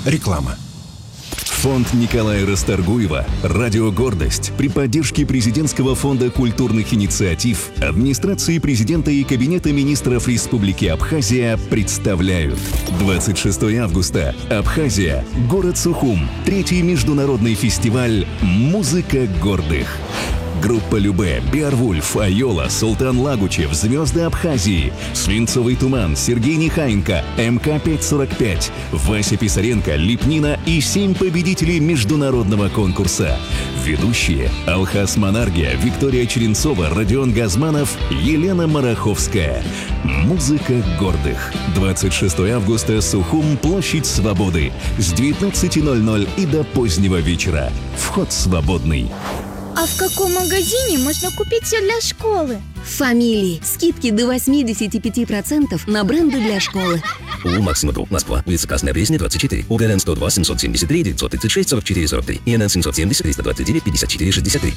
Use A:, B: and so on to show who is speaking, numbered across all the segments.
A: Реклама.
B: Фонд Николая Расторгуева «Радио Гордость» при поддержке Президентского фонда культурных инициатив, администрации президента и Кабинета министров Республики Абхазия представляют 26 августа. Абхазия. Город Сухум. 3-й международный фестиваль «Музыка гордых». Группа Любэ, Беарвульф, Айола, Султан Лагучев, Звезды Абхазии, Свинцовый туман, Сергей Нехаенко, МК-545, Вася Писаренко, Липнина и 7 победителей международного конкурса. Ведущие: Алхас Монаргия, Виктория Черенцова, Родион Газманов, Елена Мараховская. Музыка гордых. 26 августа, Сухум, площадь Свободы. С 19:00 и до позднего вечера. Вход свободный.
C: А в каком магазине можно купить все для школы?
D: В Фамилии. Скидки до 85% на бренды для школы.
E: У Максима Друг, Москва, улица Красная Пресня, 24. УГНН 102 773 936 44 43. ИНН 770 329 54 63.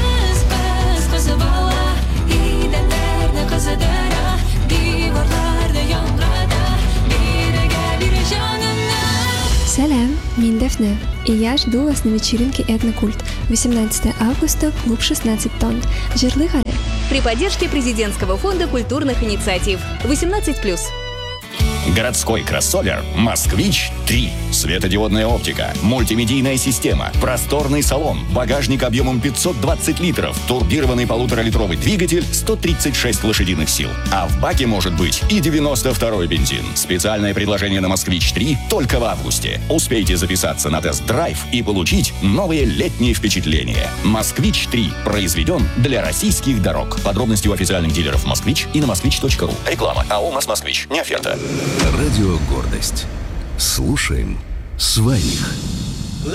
F: Салям, мин Дафне, и я жду вас на вечеринке «Этнокульт». 18 августа, клуб 16 тонн. Жирлы Гале.
D: При поддержке Президентского фонда культурных инициатив. 18+.
G: Городской кроссовер «Москвич-3». Светодиодная оптика, мультимедийная система, просторный салон, багажник объемом 520 литров, турбированный 1,5-литровый двигатель, 136 лошадиных сил. А в баке может быть и 92-й бензин. Специальное предложение на «Москвич-3» только в августе. Успейте записаться на тест-драйв и получить новые летние впечатления. «Москвич-3» произведен для российских дорог. Подробности у официальных дилеров «Москвич» и на moskvich.ru. Реклама. АО «Москвич». Не оферта.
B: Радио Гордость. Слушаем своих.